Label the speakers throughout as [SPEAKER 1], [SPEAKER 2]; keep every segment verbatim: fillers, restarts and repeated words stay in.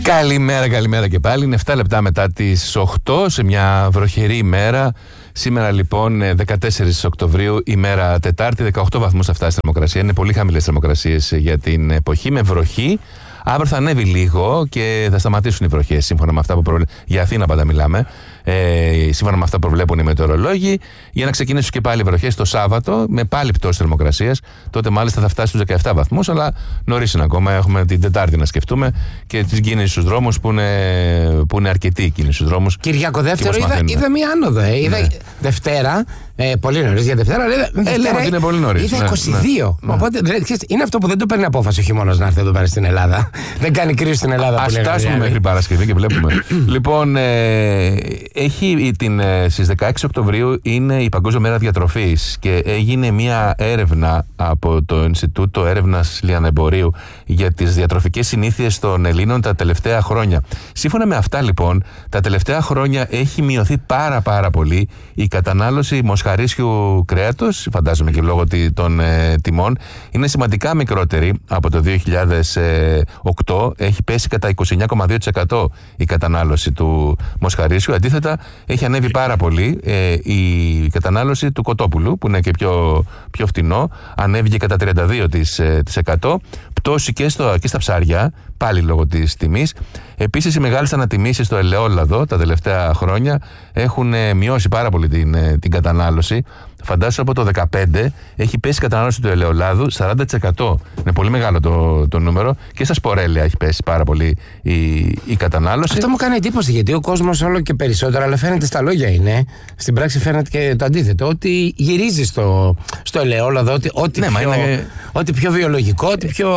[SPEAKER 1] Καλημέρα, καλημέρα και πάλι. Είναι εφτά λεπτά μετά τις οκτώ σε μια βροχερή ημέρα. Σήμερα λοιπόν δεκατέσσερις Οκτωβρίου, ημέρα Τετάρτη, δεκαοκτώ βαθμούς θα φτάσει η θερμοκρασία. Είναι πολύ χαμηλές θερμοκρασίες για την εποχή, με βροχή. Αύριο θα ανέβει λίγο και θα σταματήσουν οι βροχές σύμφωνα με αυτά που προβλέπουν. Για Αθήνα πάντα μιλάμε. Ε, σύμφωνα με αυτά που προβλέπουν οι μετεωρολόγοι. Για να ξεκινήσουν και πάλι οι βροχές το Σάββατο με πάλι πτώση θερμοκρασίας. Τότε μάλιστα θα φτάσει στους δεκαεπτά βαθμούς, αλλά νωρίς είναι ακόμα. Έχουμε την Τετάρτη να σκεφτούμε και την κίνηση στους δρόμους που είναι, που είναι αρκετή η κίνηση στους δρόμους.
[SPEAKER 2] Κυριακό δεύτερο, είδα, είδα μία άνοδο. Ε. Είδα ναι. Δευτέρα, ε, πολύ νωρίς για Δευτέρα, αλλά είδα,
[SPEAKER 1] ε, λέμε ότι είναι πολύ νωρίς.
[SPEAKER 2] Είδα είκοσι δύο. Ναι, ναι. Οπότε δηλαδή, ξέρεις, είναι αυτό που δεν το παίρνει απόφαση ο χειμώνας να έρθει εδώ πέρα στην Ελλάδα. Δεν κάνει κρύο στην Ελλάδα.
[SPEAKER 1] Ας φτάσουμε μέχρι Παρασκευή και βλέπουμε. Λοιπόν, ε, έχει την, στις δεκαέξι Οκτωβρίου είναι η Παγκόσμια Μέρα Διατροφής και έγινε μια έρευνα από το Ινστιτούτο Έρευνας Λιανεμπορίου για τις διατροφικές συνήθειες των Ελλήνων τα τελευταία χρόνια. Σύμφωνα με αυτά λοιπόν, τα τελευταία χρόνια έχει μειωθεί πάρα πάρα πολύ η κατανάλωση μοσχαρίσιου κρέατος, φαντάζομαι και λόγω των ε, τιμών. Είναι σημαντικά μικρότερη από το δύο χιλιάδες οκτώ, έχει πέσει κατά είκοσι εννέα κόμμα δύο τοις εκατό η κατανάλωση του μοσχαρίσιου. Αντίθετα, έχει ανέβει πάρα πολύ ε, η κατανάλωση του κοτόπουλου, που είναι και πιο, πιο φτηνό, ανέβηκε κατά τριάντα δύο τοις εκατό. Πτώση και, στο, και στα ψάρια, πάλι λόγω της τιμής. Επίσης, οι μεγάλες ανατιμήσεις στο ελαιόλαδο τα τελευταία χρόνια έχουν μειώσει πάρα πολύ την, την κατανάλωση. Φαντάσου από το δεκαπέντε έχει πέσει η κατανάλωση του ελαιολάδου σαράντα τοις εκατό. Είναι πολύ μεγάλο το, το νούμερο. Και στα σπορέλαια έχει πέσει πάρα πολύ η, η κατανάλωση.
[SPEAKER 2] Αυτό μου κάνει εντύπωση, γιατί ο κόσμος όλο και περισσότερο, αλλά φαίνεται στα λόγια είναι. Στην πράξη φαίνεται και το αντίθετο. Ότι γυρίζει στο, στο ελαιόλαδο, ότι, ότι, ναι, πιο, είναι... ότι πιο βιολογικό, ότι πιο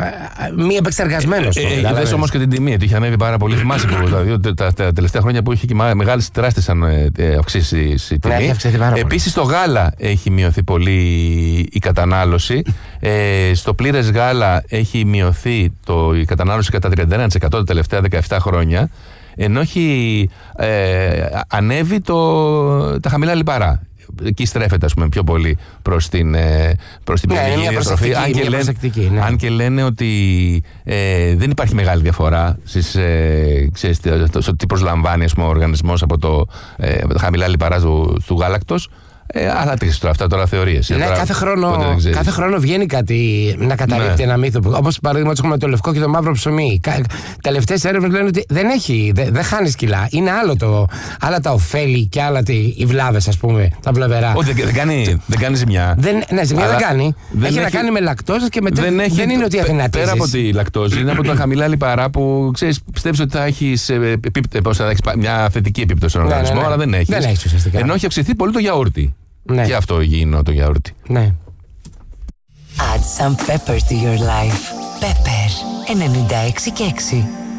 [SPEAKER 2] μη επεξεργασμένο.
[SPEAKER 1] Ε, ε, Δες όμως και την τιμή, ότι είχε ανέβει πάρα πολύ. Θυμάσαι που δηλαδή, τα, τα τελευταία χρόνια που είχε και μεγάλες τεράστιες αυξήσεις η τιμή. Ναι, επίσης το γάλα έχει μειωθεί πολύ η κατανάλωση. Ε, στο πλήρες γάλα έχει μειωθεί το, η κατανάλωση κατά τριάντα ένα τοις εκατό τα τελευταία δεκαεπτά χρόνια, ενώ έχει ε, ανέβει το, τα χαμηλά λιπαρά. Εκεί στρέφεται, ας πούμε, πιο πολύ προς την, προς την
[SPEAKER 2] ναι,
[SPEAKER 1] πιο διατροφή. Αν και, λένε, ναι. αν και λένε ότι ε, δεν υπάρχει μεγάλη διαφορά στις, ε, ξέρεις, στο τι προσλαμβάνει, ας πούμε, ο οργανισμός από, το, ε, από τα χαμηλά λιπαρά του, του γάλακτος. Ε, αλλά τι τώρα, αυτά τώρα θεωρίες.
[SPEAKER 2] Ναι,
[SPEAKER 1] τώρα,
[SPEAKER 2] κάθε, χρόνο, κάθε χρόνο βγαίνει κάτι να καταρρύπτει ναι. ένα μύθο. Όπως παραδείγματος έχουμε το λευκό και το μαύρο ψωμί. Τελευταίες έρευνες λένε ότι δεν έχει, δεν, δεν χάνεις κιλά. Είναι άλλο το, άλλα τα ωφέλη και άλλα τι, οι βλάβες, ας πούμε, τα βλαβερά.
[SPEAKER 1] Όχι, δεν, δεν, κάνει, δεν κάνει ζημιά.
[SPEAKER 2] Δεν, ναι, ζημιά δεν κάνει. Δεν έχει, έχει να κάνει με λακτόζα και με δεν, έχει, δεν είναι ότι αδυνατίζεις.
[SPEAKER 1] Πέρα από τη λακτόζη, είναι από τα χαμηλά λιπαρά που ξέρεις, πιστεύεις ότι θα έχεις μια θετική επίπτωση στον οργανισμό, αλλά δεν έχει. Ενώ έχει αυξηθεί πολύ το γιαούρτι. Ναι. Και αυτό υγιεινό το γιαούρτι.
[SPEAKER 2] Ναι.
[SPEAKER 3] Add some pepper to your life. Pepper ενενήντα έξι και έξι.